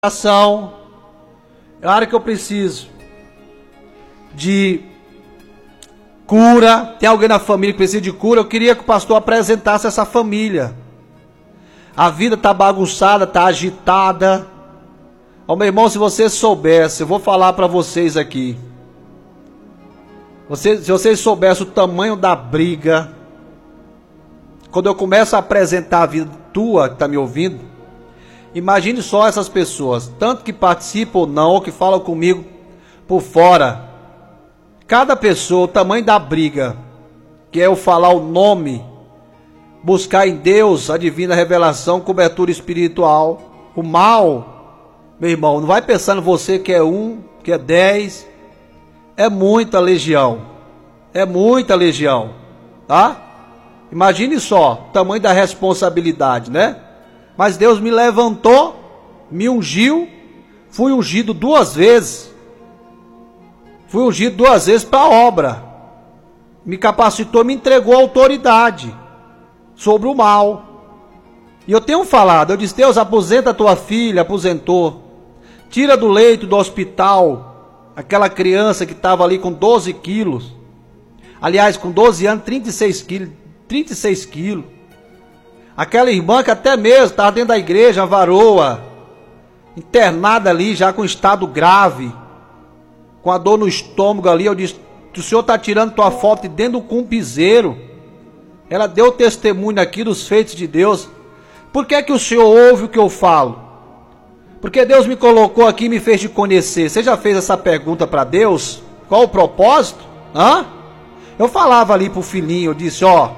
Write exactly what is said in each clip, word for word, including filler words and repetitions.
oração, é a hora que eu preciso de cura. Tem alguém na família que precisa de cura? Eu queria que o pastor apresentasse essa família. A vida está bagunçada, está agitada. Ó, meu irmão, se você soubesse, eu vou falar para vocês aqui. Você, se vocês soubessem o tamanho da briga, quando eu começo a apresentar a vida tua, que está me ouvindo, imagine só essas pessoas, tanto que participam ou não, ou que falam comigo por fora. Cada pessoa, o tamanho da briga, que é eu falar o nome, buscar em Deus a divina revelação, cobertura espiritual. O mal, meu irmão, não vai pensando você que é um, que é dez, é muita legião, é muita legião, tá? Imagine só, o tamanho da responsabilidade, né? Mas Deus me levantou, me ungiu, fui ungido duas vezes, fui ungido duas vezes para a obra, me capacitou, me entregou autoridade sobre o mal. E eu tenho falado, eu disse: Deus, aposenta a tua filha, aposentou, tira do leito do hospital aquela criança que estava ali com doze quilos, aliás, com doze anos, trinta e seis quilos, trinta e seis quilos, aquela irmã que até mesmo estava dentro da igreja, a varoa, internada ali já com estado grave, com a dor no estômago ali. Eu disse: o senhor está tirando tua foto de dentro do cumpizeiro. Ela deu testemunho aqui dos feitos de Deus. Por que que o senhor ouve o que eu falo? Porque Deus me colocou aqui e me fez te conhecer. Você já fez essa pergunta para Deus? Qual o propósito? Hã? Eu falava ali pro filhinho, eu disse: ó,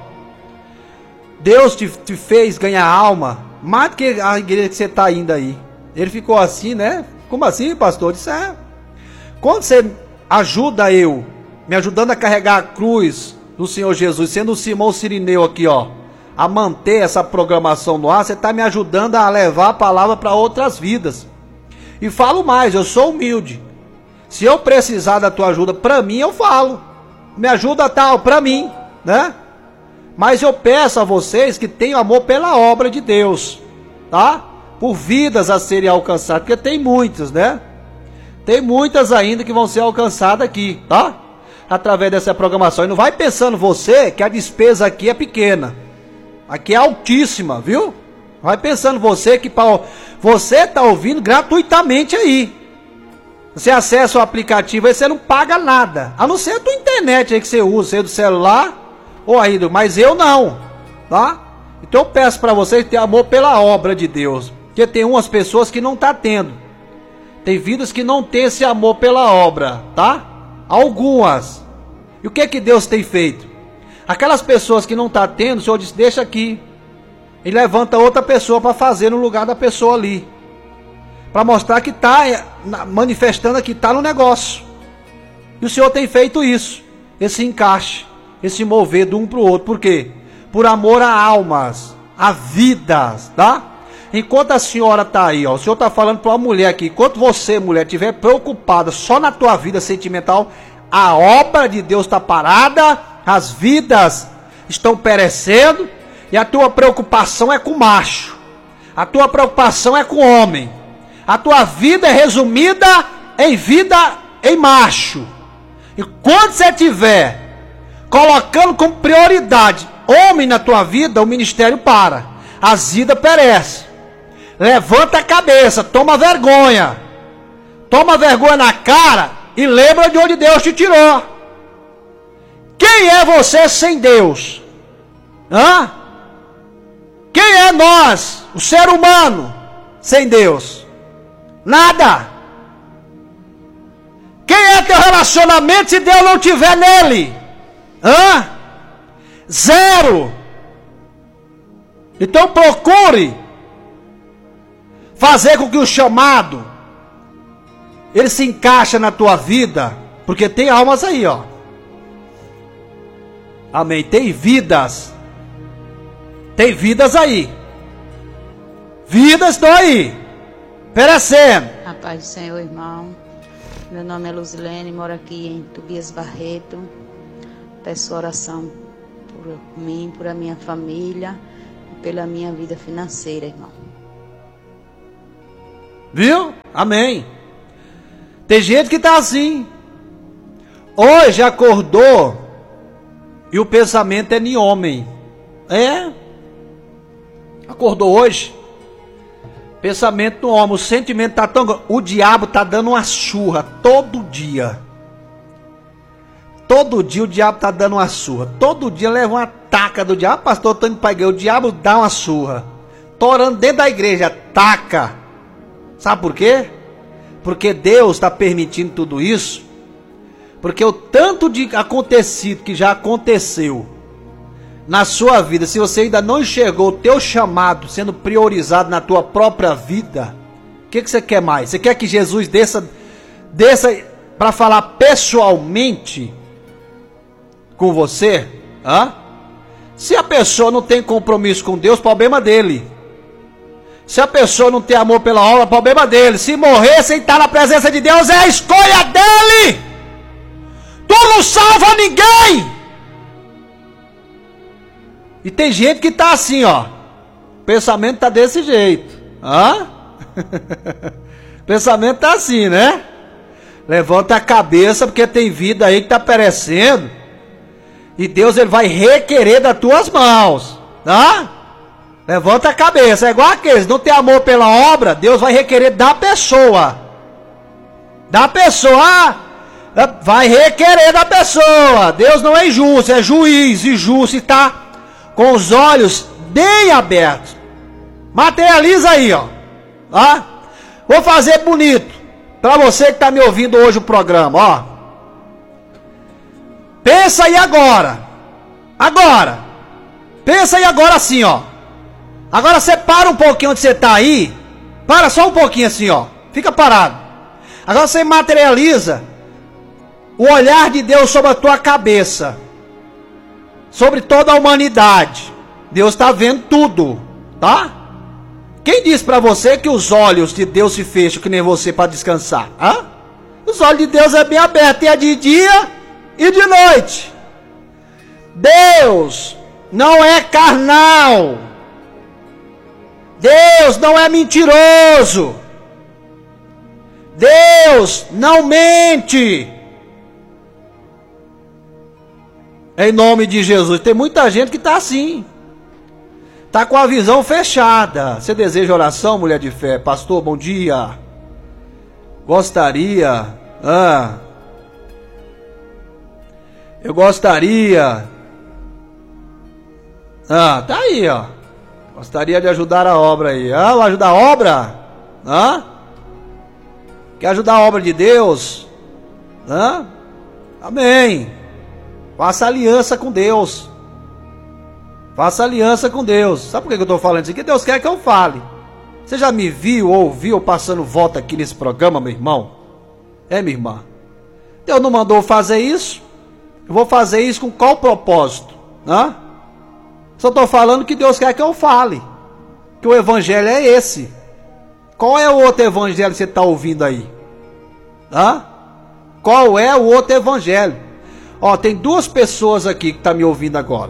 Deus te, te fez ganhar alma, mais do que a igreja que você está indo aí. Ele ficou assim, né? Como assim, pastor? Eu disse: é. Quando você ajuda eu, me ajudando a carregar a cruz do Senhor Jesus, sendo o Simão Sirineu aqui, ó, a manter essa programação no ar, você está me ajudando a levar a palavra para outras vidas. E falo mais, eu sou humilde. Se eu precisar da tua ajuda, para mim eu falo. Me ajuda tal, para mim, né? Mas eu peço a vocês que tenham amor pela obra de Deus, tá? Por vidas a serem alcançadas, porque tem muitas, né? Tem muitas ainda que vão ser alcançadas aqui, tá? Através dessa programação. E não vai pensando você que a despesa aqui é pequena. Aqui é altíssima, viu? Vai pensando você que pra... você está ouvindo gratuitamente aí. Você acessa o aplicativo aí, você não paga nada. A não ser a tua internet aí que você usa, seja do celular ou ainda, mas eu não, tá? Então eu peço para vocês ter amor pela obra de Deus, porque tem umas pessoas que não tá tendo, tem vidas que não tem esse amor pela obra, tá? Algumas. E o que que Deus tem feito? Aquelas pessoas que não tá tendo, o Senhor diz: deixa aqui, e levanta outra pessoa para fazer no lugar da pessoa ali, para mostrar que tá manifestando que tá no negócio. E o Senhor tem feito isso, esse encaixe, esse mover de um para o outro. Por quê? Por amor a almas, a vidas, tá? Enquanto a senhora está aí, ó, o senhor está falando para uma mulher aqui, enquanto você, mulher, estiver preocupada só na tua vida sentimental, a obra de Deus está parada, as vidas estão perecendo, e a tua preocupação é com o macho, a tua preocupação é com o homem, a tua vida é resumida em vida em macho. E quando você tiver colocando como prioridade homem na tua vida, o ministério para, as vidas perecem. Levanta a cabeça, toma vergonha, toma vergonha na cara e lembra de onde Deus te tirou. Quem é você sem Deus? Hã? Quem é nós, o ser humano, sem Deus? Nada. Quem é teu relacionamento se Deus não tiver nele? Hã? Zero. Então procure fazer com que o chamado ele se encaixe na tua vida, porque tem almas aí, ó. Amém. Tem vidas. Tem vidas aí. Vidas estão aí, perecendo. A paz do Senhor, irmão. Meu nome é Luzilene, moro aqui em Tobias Barreto. Peço oração por mim, por a minha família e pela minha vida financeira, irmão. Viu? Amém. Tem gente que está assim. Hoje acordou e o pensamento é de homem. É. Acordou hoje. Pensamento do homem. O sentimento está tão... O diabo está dando uma surra todo dia. Todo dia o diabo está dando uma surra. Todo dia leva uma taca do diabo. Pastor, estou indo para a igreja. O diabo dá uma surra. Estou orando dentro da igreja. Taca. Sabe por quê? Porque Deus está permitindo tudo isso. Porque o tanto de acontecido que já aconteceu na sua vida, se você ainda não enxergou o teu chamado sendo priorizado na tua própria vida, o que, que você quer mais? Você quer que Jesus desça, desça para falar pessoalmente com você? Hã? Se a pessoa não tem compromisso com Deus, problema dele. Se a pessoa não tem amor pela obra, problema dele. Se morrer sem estar na presença de Deus, é a escolha dele. Tu não salva ninguém. E tem gente que tá assim, ó. O pensamento tá desse jeito. Hã? O pensamento tá assim, né? Levanta a cabeça, porque tem vida aí que tá perecendo. E Deus, ele vai requerer das tuas mãos. Tá? Levanta a cabeça. É igual aqueles, não tem amor pela obra, Deus vai requerer da pessoa. Da pessoa. Vai requerer da pessoa. Deus não é injusto, é juiz. E justo está com os olhos bem abertos. Materializa aí, ó. Tá? Vou fazer bonito para você que está me ouvindo hoje o programa, ó. Pensa aí agora. Agora. Pensa aí agora assim, ó. Agora você para um pouquinho onde você está aí. Para só um pouquinho assim, ó. Fica parado. Agora você materializa o olhar de Deus sobre a tua cabeça. Sobre toda a humanidade. Deus está vendo tudo. Tá? Quem disse para você que os olhos de Deus se fecham que nem você para descansar? Hã? Os olhos de Deus é bem abertos. É de dia e de noite. Deus não é carnal. Deus não é mentiroso. Deus não mente. Em nome de Jesus. Tem muita gente que está assim. Está com a visão fechada. Você deseja oração, mulher de fé? Pastor, bom dia. Gostaria. Ah, eu gostaria. Ah, tá aí, ó. Gostaria de ajudar a obra aí. Ah, vai ajudar a obra? Ah? Quer ajudar a obra de Deus? Ah? Amém. Faça aliança com Deus. Faça aliança com Deus. Sabe por que eu estou falando isso aqui? Deus quer que eu fale. Você já me viu ou ouviu passando volta aqui nesse programa, meu irmão? É, minha irmã? Deus não mandou fazer isso? Eu vou fazer isso com qual propósito? Hã? Só estou falando que Deus quer que eu fale. Que o evangelho é esse. Qual é o outro evangelho que você está ouvindo aí? Hã? Qual é o outro evangelho? Ó, tem duas pessoas aqui que estão tá me ouvindo agora.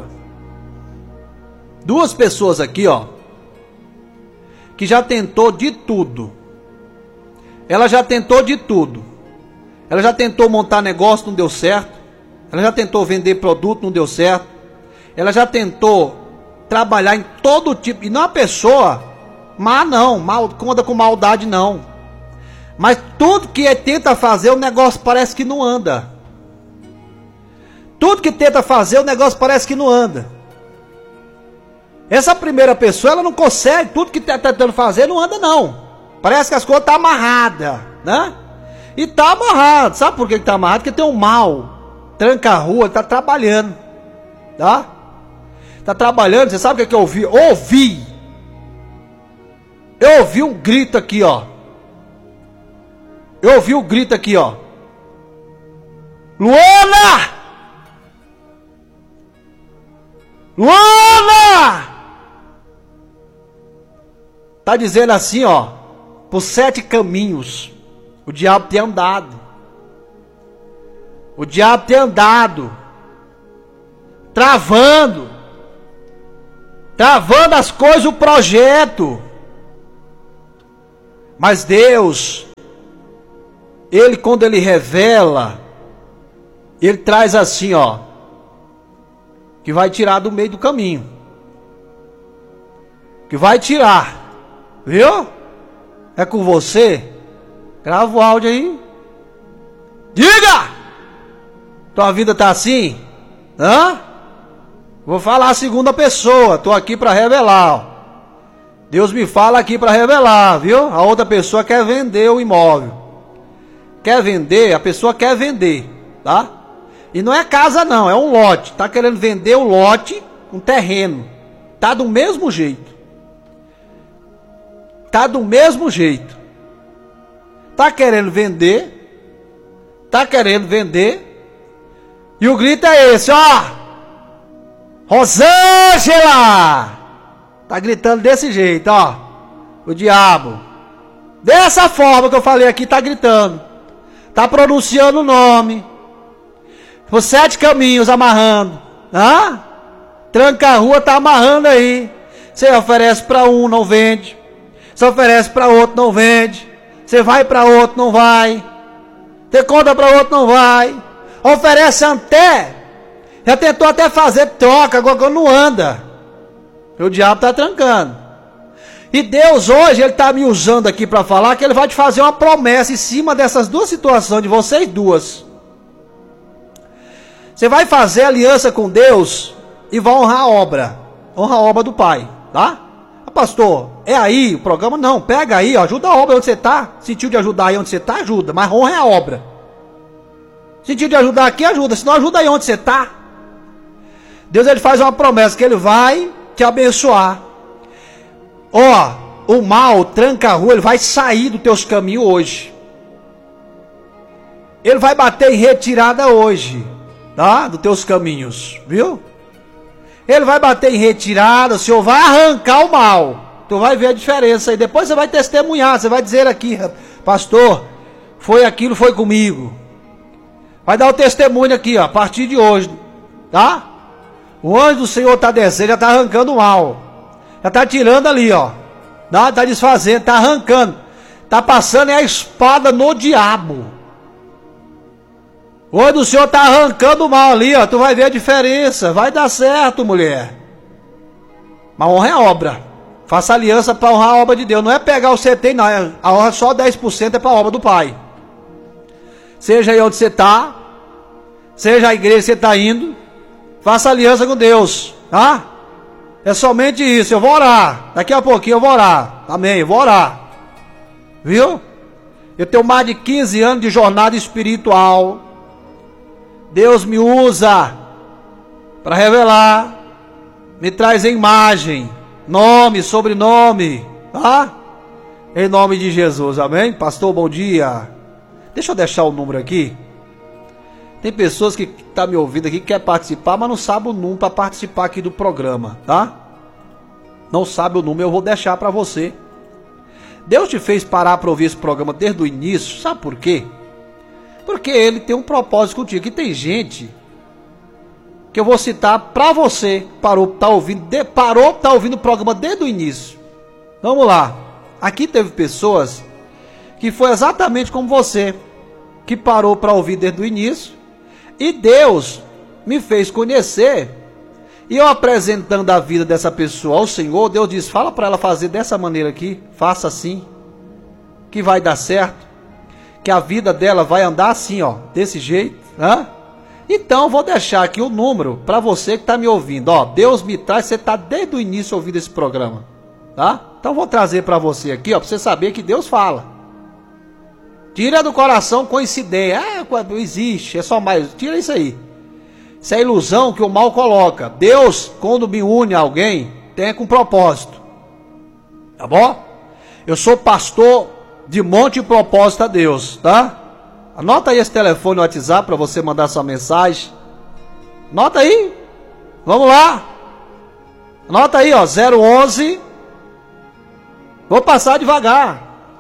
Duas pessoas aqui, ó. Que já tentou de tudo. Ela já tentou de tudo. Ela já tentou montar negócio, não deu certo. Ela já tentou vender produto, não deu certo. Ela já tentou trabalhar em todo tipo. E não é uma pessoa má, não. Mal, conta com maldade, não. Mas tudo que tenta fazer, o negócio parece que não anda. Tudo que tenta fazer, o negócio parece que não anda. Essa primeira pessoa, ela não consegue. Tudo que está tentando fazer, não anda, não. Parece que as coisas estão amarradas, né? E está amarrado. Sabe por que está amarrado? Porque tem um mal. Tranca a rua, está trabalhando. Tá? Está trabalhando, você sabe o que, é que eu ouvi? Ouvi. Eu ouvi um grito aqui, ó. Eu ouvi um grito aqui, ó. Luana! Luana! Tá dizendo assim, ó. Por sete caminhos o diabo tem andado. O diabo tem andado. Travando. Travando as coisas, o projeto. Mas Deus, Ele quando Ele revela, Ele traz assim, ó, que vai tirar do meio do caminho. Que vai tirar, viu? É com você? Grava o áudio aí. Diga! Tua vida tá assim? Hã? Vou falar a segunda pessoa, tô aqui para revelar, ó. Deus me fala aqui para revelar, viu? A outra pessoa quer vender o imóvel. Quer vender, a pessoa quer vender, tá? E não é casa não, é um lote. Tá querendo vender o lote, um terreno. Tá do mesmo jeito. Tá do mesmo jeito. Tá querendo vender. Tá querendo vender. E o grito é esse, ó. Rosângela! Tá gritando desse jeito, ó. O diabo. Dessa forma que eu falei aqui, tá gritando. Tá pronunciando o nome. Por sete caminhos amarrando. Hã? Tranca a rua, tá amarrando aí. Você oferece para um, não vende. Você oferece para outro, não vende. Você vai para outro, não vai. Você conta para outro, não vai. Oferece até. Já tentou até fazer troca, agora não anda. O diabo está trancando. E Deus hoje, Ele está me usando aqui para falar que Ele vai te fazer uma promessa em cima dessas duas situações, de vocês duas. Você vai fazer aliança com Deus e vai honrar a obra. Honrar a obra do Pai, tá? Ah, pastor, é aí o programa? Não, pega aí, ó, ajuda a obra onde você está. Sentiu de ajudar aí onde você está, ajuda, mas honra a obra. Sentiu de ajudar aqui, ajuda, se não ajuda aí onde você está. Deus, Ele faz uma promessa que Ele vai te abençoar. Ó, o mal, tranca a rua, ele vai sair dos teus caminhos hoje. Ele vai bater em retirada hoje, tá? Dos teus caminhos, viu? Ele vai bater em retirada, o Senhor vai arrancar o mal. Tu vai ver a diferença aí. Depois você vai testemunhar, você vai dizer aqui, pastor, foi aquilo, foi comigo. Vai dar o testemunho aqui, ó, a partir de hoje, tá? O anjo do Senhor está descendo, já está arrancando o mal. Já está tirando ali, ó. Está desfazendo, está arrancando. Está passando é a espada no diabo. O anjo do Senhor está arrancando o mal ali, ó. Tu vai ver a diferença. Vai dar certo, mulher. Mas honra é a obra. Faça aliança para honrar a obra de Deus. Não é pegar o que você tem, não. A honra só dez por cento é para a obra do Pai. Seja aí onde você está. Seja a igreja que você está indo. Faça aliança com Deus, tá? É somente isso, eu vou orar. Daqui a pouquinho eu vou orar. Amém, eu vou orar. Viu? Eu tenho mais de quinze anos de jornada espiritual. Deus me usa para revelar. Me traz em imagem, nome, sobrenome, tá? Em nome de Jesus, amém? Pastor, bom dia. Deixa eu deixar o número aqui. Tem pessoas que estão me ouvindo aqui, que quer participar, mas não sabe o número para participar aqui do programa, tá? Não sabe o número, eu vou deixar para você. Deus te fez parar para ouvir esse programa desde o início, sabe por quê? Porque Ele tem um propósito contigo. Que tem gente que eu vou citar para você, parou, tá ouvindo, de, parou, tá ouvindo o programa desde o início. Vamos lá. Aqui teve pessoas que foi exatamente como você, que parou para ouvir desde o início. E Deus me fez conhecer. E eu apresentando a vida dessa pessoa ao Senhor, Deus diz, fala para ela fazer dessa maneira aqui, faça assim, que vai dar certo, que a vida dela vai andar assim, ó, desse jeito, né? Então vou deixar aqui o número para você que está me ouvindo, ó, Deus me traz, você está desde o início ouvindo esse programa, tá? Então vou trazer para você aqui, ó, para você saber que Deus fala. Tira do coração coincidência. Ah, existe, é só mais. Tira isso aí. Isso é ilusão que o mal coloca. Deus, quando me une a alguém, tem com propósito. Tá bom? Eu sou pastor de monte de propósito a Deus, tá? Anota aí esse telefone no WhatsApp para você mandar sua mensagem. Anota aí. Vamos lá. Anota aí, ó, zero onze. Vou passar devagar.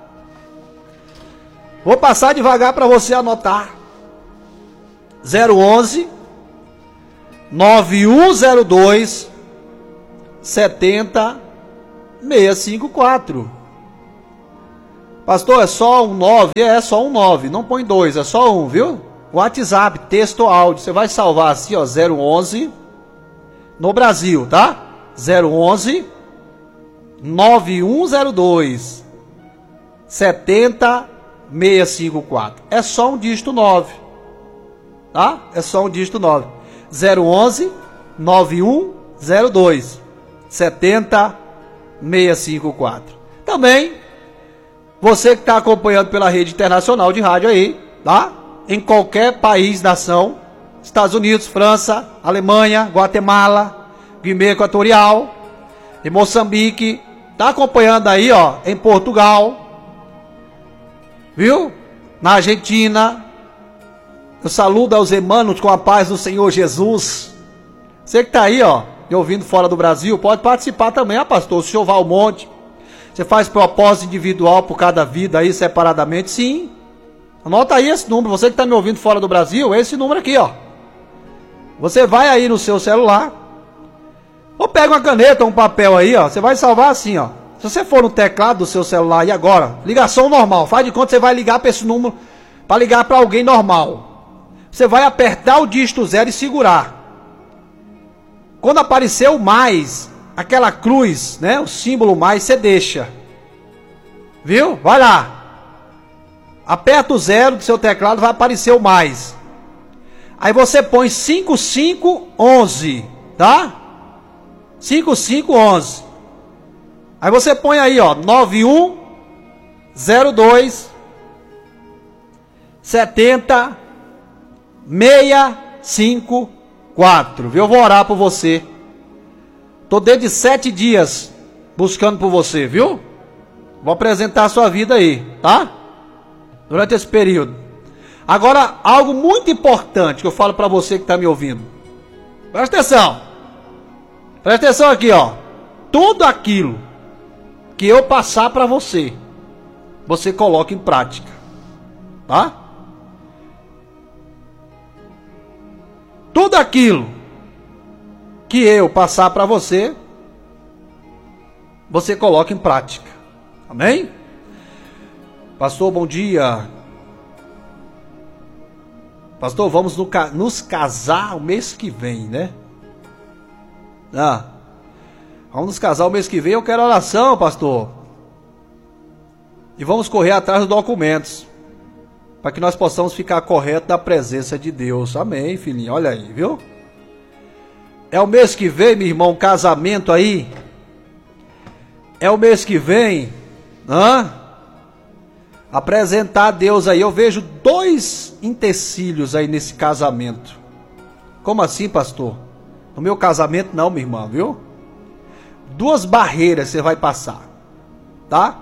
Vou passar devagar para você anotar. zero onze nove um zero dois sete zero seis cinco quatro. Pastor, é só um nove? É, é só um nove, não põe dois, é só um, viu? WhatsApp, texto ou áudio, você vai salvar assim, ó, zero onze, no Brasil, tá? zero onze, nove um zero dois, sete zero seis cinco quatro. É só um dígito nove, tá? É só um dígito nove. zero onze, nove um zero dois, sete zero seis cinco quatro. Também, você que está acompanhando pela rede internacional de rádio aí, tá? Em qualquer país, nação, Estados Unidos, França, Alemanha, Guatemala, Guiné Equatorial, em Moçambique, tá acompanhando aí, ó, em Portugal, viu? Na Argentina. Eu saludo aos irmãos com a paz do Senhor Jesus. Você que tá aí, ó, me ouvindo fora do Brasil, pode participar também, ah, pastor, o senhor Valmonte. Você faz propósito individual por cada vida aí, separadamente? Sim. Anota aí esse número, você que está me ouvindo fora do Brasil, esse número aqui, ó. Você vai aí no seu celular, ou pega uma caneta, um papel aí, ó. Você vai salvar assim, ó. Se você for no teclado do seu celular aí agora, ligação normal, faz de conta que você vai ligar para esse número, para ligar para alguém normal. Você vai apertar o dígito zero e segurar. Quando aparecer o mais, aquela cruz, né, o símbolo mais, você deixa. Viu? Vai lá. Aperta o zero do seu teclado, vai aparecer o mais. Aí você põe cinco cinco onze, tá? cinco cinco onze. Aí você põe aí, ó, nove um zero dois, sete zero seis cinco quatro. Viu? Eu vou orar por você. Tô desde sete dias buscando por você, viu? Vou apresentar a sua vida aí, tá? Durante esse período. Agora, algo muito importante que eu falo para você que está me ouvindo. Presta atenção. Presta atenção aqui, ó. Tudo aquilo que eu passar para você, você coloca em prática. Tá? Tudo aquilo que eu passar para você, você coloca em prática. Amém? Pastor, bom dia. Pastor, vamos no, nos casar o mês que vem, né? Ah, vamos nos casar o mês que vem, eu quero oração, pastor. E vamos correr atrás dos documentos, para que nós possamos ficar correto na presença de Deus. Amém, filhinho, olha aí, viu? É o mês que vem, meu irmão, casamento aí. É o mês que vem, hã? Apresentar a Deus aí. Eu vejo dois empecilhos aí nesse casamento. Como assim, pastor? No meu casamento não, minha irmã, viu? Duas barreiras você vai passar, tá?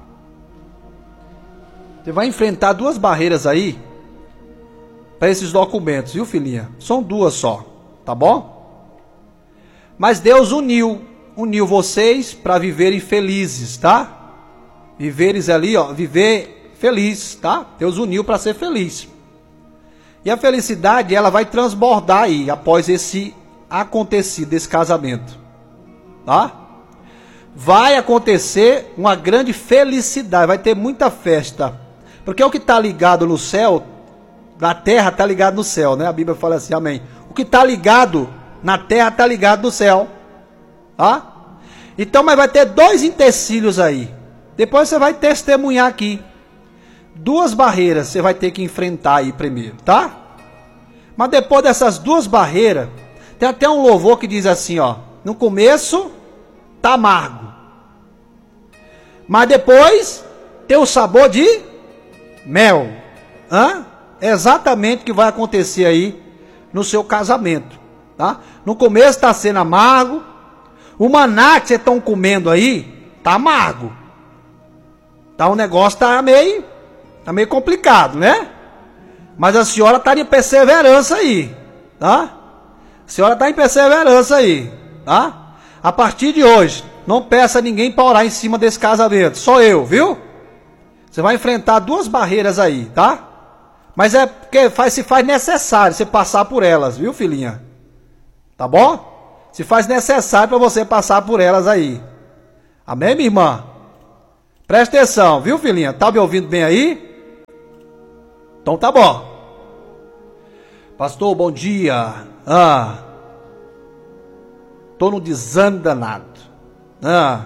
Você vai enfrentar duas barreiras aí para esses documentos, viu, filhinha? São duas só, tá bom? Mas Deus uniu, uniu vocês para viverem felizes, tá? Viveres ali, ó, viver feliz, tá? Deus uniu para ser feliz. E a felicidade, ela vai transbordar aí, após esse acontecido, esse casamento, tá? Vai acontecer uma grande felicidade, vai ter muita festa. Porque o que está ligado no céu, na terra está ligado no céu, né? A Bíblia fala assim, amém. O que está ligado na terra está ligado no céu, tá? Então, mas vai ter dois empecilhos aí. Depois você vai testemunhar aqui. Duas barreiras você vai ter que enfrentar aí primeiro, tá? Mas depois dessas duas barreiras, tem até um louvor que diz assim, ó. No começo, tá amargo. Mas depois, tem o sabor de mel. Hã? É exatamente o que vai acontecer aí no seu casamento, tá? No começo está sendo amargo. O maná que vocês estão comendo aí, tá amargo. Tá, o negócio tá meio, tá meio complicado, né? Mas a senhora tá em perseverança aí, tá? A senhora tá em perseverança aí, tá? A partir de hoje, não peça a ninguém para orar em cima desse casamento, só eu, viu? Você vai enfrentar duas barreiras aí, tá? Mas é porque faz, se faz necessário você passar por elas, viu, filhinha? Tá bom? Se faz necessário para você passar por elas aí. Amém, minha irmã? Presta atenção, viu, filhinha? Tá me ouvindo bem aí? Então tá bom. Pastor, bom dia. Ah, tô no desânimo danado. Ah.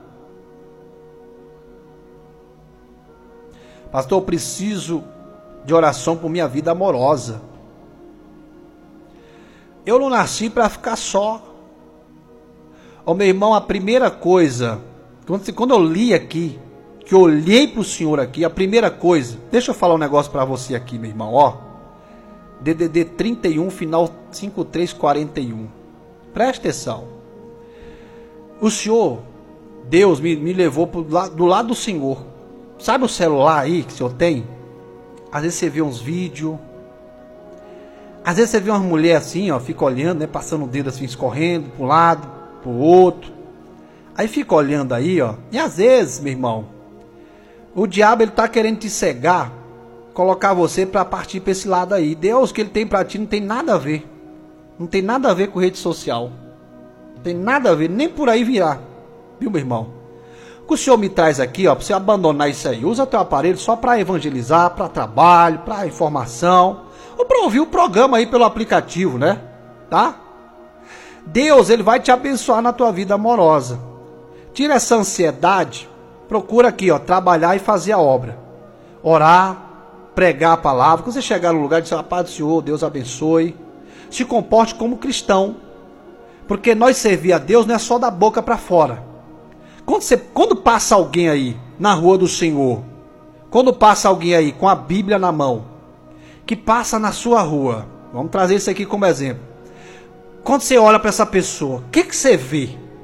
Pastor, eu preciso de oração por minha vida amorosa. Eu não nasci para ficar só. Ô meu irmão, a primeira coisa, quando, quando eu li aqui, que eu olhei para o Senhor aqui, a primeira coisa, deixa eu falar um negócio para você aqui, meu irmão, ó. D D D trinta e um, final cinquenta e três quarenta e um. Presta atenção. O Senhor, Deus me, me levou pro lado, do lado do Senhor. Sabe o celular aí que o Senhor tem? Às vezes você vê uns vídeos. Às vezes você vê uma mulher assim, ó, fica olhando, né, passando o dedo assim, escorrendo para um lado, para o outro. Aí fica olhando aí, ó. E às vezes, meu irmão, o diabo, ele tá querendo te cegar, colocar você para partir para esse lado aí. Deus, que ele tem para ti, não tem nada a ver. Não tem nada a ver com rede social. Não tem nada a ver, nem por aí virar. Viu, meu irmão? O que o Senhor me traz aqui, ó, para você abandonar isso aí. Usa teu aparelho só para evangelizar, para trabalho, para informação. Ou para ouvir o programa aí pelo aplicativo, né? Tá? Deus, ele vai te abençoar na tua vida amorosa. Tira essa ansiedade. Procura aqui, ó, trabalhar e fazer a obra. Orar, pregar a palavra. Quando você chegar no lugar, diz, a paz do Senhor, Deus abençoe. Se comporte como cristão. Porque nós servir a Deus não é só da boca para fora. Quando, você, quando passa alguém aí na rua do Senhor, quando passa alguém aí com a Bíblia na mão, que passa na sua rua, vamos trazer isso aqui como exemplo. Quando você olha para essa pessoa, o que, que você vê?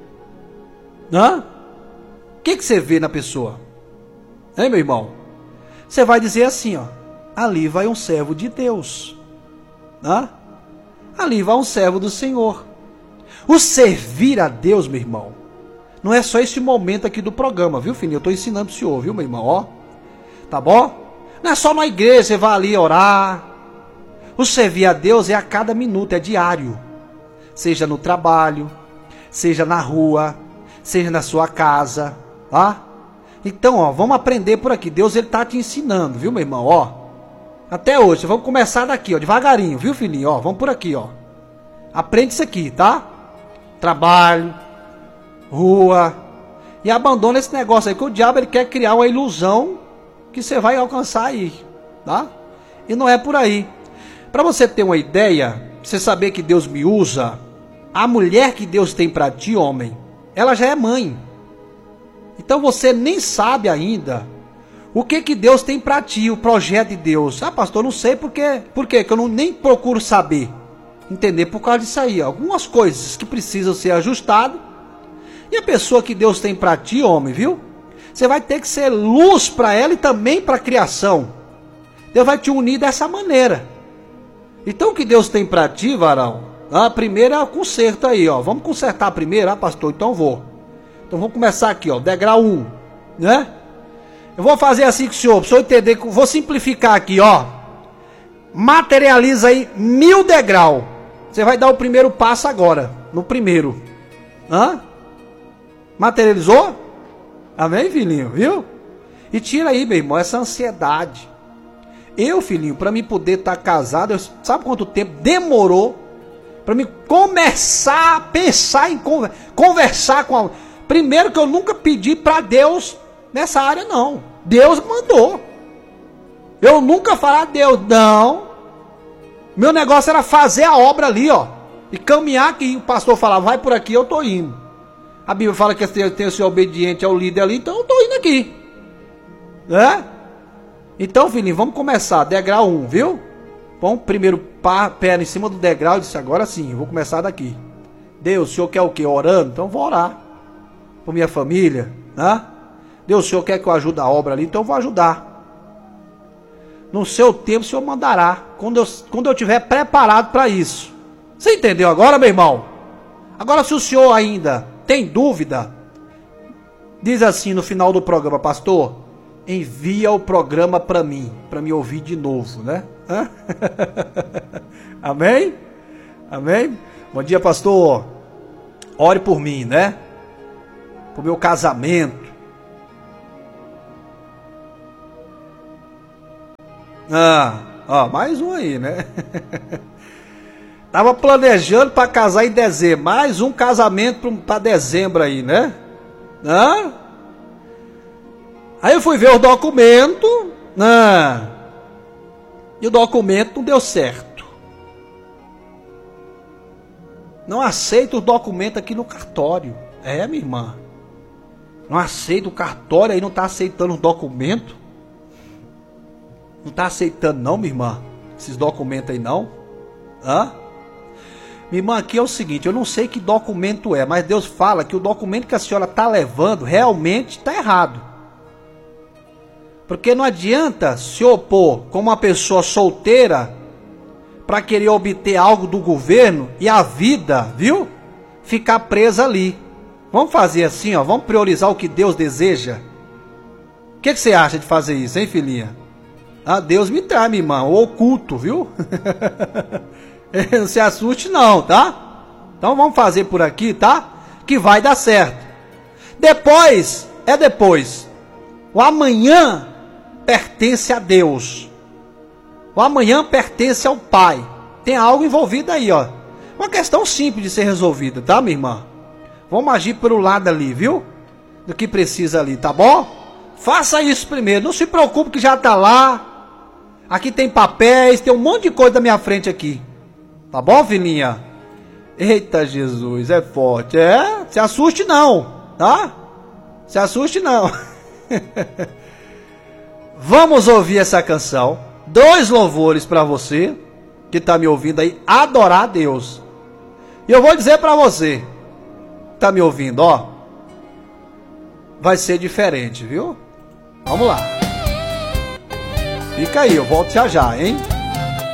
Hã? O que, que você vê na pessoa? Hein, meu irmão? Você vai dizer assim, ó. Ali vai um servo de Deus. Hã? Ali vai um servo do Senhor. O servir a Deus, meu irmão, não é só esse momento aqui do programa, viu, filhinho? Eu estou ensinando pro senhor, viu, meu irmão? Ó. Tá bom? Não é só na igreja, você vai ali orar. O servir a Deus é a cada minuto, é diário. Seja no trabalho, seja na rua, seja na sua casa, tá? Então, ó, vamos aprender por aqui. Deus, ele tá te ensinando, viu, meu irmão? Ó, até hoje, vamos começar daqui, ó, devagarinho, viu, filhinho? Ó, vamos por aqui, ó. Aprende isso aqui, tá? Trabalho, rua, e abandona esse negócio aí, que o diabo, ele quer criar uma ilusão que você vai alcançar aí, tá? E não é por aí. Para você ter uma ideia, você saber que Deus me usa, a mulher que Deus tem para ti, homem, ela já é mãe. Então você nem sabe ainda o que que Deus tem para ti, o projeto de Deus. Ah, pastor, não sei por quê. Por quê? Que eu não, nem procuro saber. Entender por causa disso aí. Algumas coisas que precisam ser ajustadas. E a pessoa que Deus tem para ti, homem, viu? Você vai ter que ser luz para ela e também para a criação. Deus vai te unir dessa maneira. Então o que Deus tem para ti, varão? A primeira é o conserto aí, ó. Vamos consertar primeiro, ah, pastor? Então vou. Então vamos começar aqui, ó. Degrau um, né? Eu vou fazer assim com o senhor, para o senhor entender. Vou simplificar aqui, ó. Materializa aí mil degraus. Você vai dar o primeiro passo agora. No primeiro. Hã? Materializou? Amém, filhinho? Viu? E tira aí, meu irmão, essa ansiedade. Eu, filhinho, para mim poder estar tá casado, eu, sabe quanto tempo demorou para mim começar a pensar em conver, conversar com a... Primeiro que eu nunca pedi para Deus nessa área, não. Deus mandou. Eu nunca falei a Deus, não. Meu negócio era fazer a obra ali, ó. E caminhar aqui. O pastor falava, vai por aqui, eu tô indo. A Bíblia fala que tem que ser obediente ao líder ali, então eu tô indo aqui. Né? Então, filhinho, vamos começar. Degrau um, viu? Põe o primeiro pé em cima do degrau e disse, agora sim, eu vou começar daqui. Deus, o senhor quer o quê? Orando? Então eu vou orar. Por minha família, né? Deus, o senhor quer que eu ajude a obra ali? Então eu vou ajudar. No seu tempo o senhor mandará. Quando eu, quando eu estiver preparado para isso. Você entendeu agora, meu irmão? Agora, se o senhor ainda tem dúvida, diz assim no final do programa, pastor, envia o programa para mim, para me ouvir de novo, né? Amém? Amém? Bom dia, pastor. Ore por mim, né? Pro meu casamento. Ah, ó, mais um aí, né? Tava planejando para casar em dezembro. Mais um casamento para dezembro aí, né? Ah? Aí eu fui ver o documento. Ah, e o documento não deu certo. Não aceito o documento aqui no cartório. É, minha irmã. Não aceita o cartório aí, não está aceitando o documento. Não está aceitando não, minha irmã. Esses documentos aí não. Hã? Minha irmã, aqui é o seguinte, eu não sei que documento é, mas Deus fala que o documento que a senhora está levando realmente está errado. Porque não adianta se opor como uma pessoa solteira para querer obter algo do governo e a vida, viu? Ficar presa ali. Vamos fazer assim, ó, vamos priorizar o que Deus deseja. O que, que você acha de fazer isso, hein, filhinha? Ah, Deus me traz, minha irmã, o oculto, viu? Não se assuste não, tá? Então vamos fazer por aqui, tá? Que vai dar certo. Depois, é depois. O amanhã pertence a Deus. O amanhã pertence ao Pai. Tem algo envolvido aí, ó. Uma questão simples de ser resolvida, tá, minha irmã? Vamos agir pelo lado ali, viu? Do que precisa ali, tá bom? Faça isso primeiro. Não se preocupe que já tá lá. Aqui tem papéis, tem um monte de coisa da minha frente aqui. Tá bom, filhinha? Eita, Jesus, é forte. É, se assuste não, tá? Se assuste não. Vamos ouvir essa canção. Dois louvores para você que tá me ouvindo aí, adorar a Deus. E eu vou dizer para você, tá me ouvindo, ó, vai ser diferente, viu? Vamos lá. Fica aí, eu volto já já, hein?